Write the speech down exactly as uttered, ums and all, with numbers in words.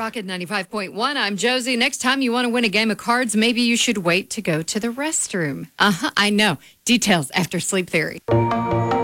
Rocket ninety-five point one. I'm Josie. Next time you want to win a game of cards, maybe you should wait to go to the restroom. Uh-huh, I know. Details after Sleep Theory.